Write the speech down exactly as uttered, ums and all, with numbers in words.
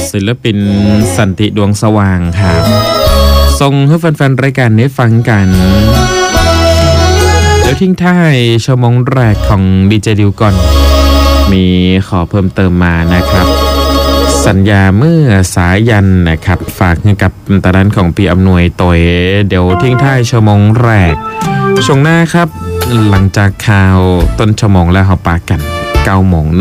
ศิลปินสันติดวงสว่างครับส่งให้แฟนๆรายการได้ฟังกันแล้วทิ้งท้ายชั่วโมงแรกของดีเจดิวก่อนมีขอเพิ่มเติมมานะครับสัญญาเมื่อสายันนะครับฝากกับตาด้านของปีอำนวยตัวเดี๋ยวทิ้งท้ายชั่วโมงแรกช่วงหน้าครับหลังจากข่าวต้นชั่วโมงแล้วเราปากันเก้าโมง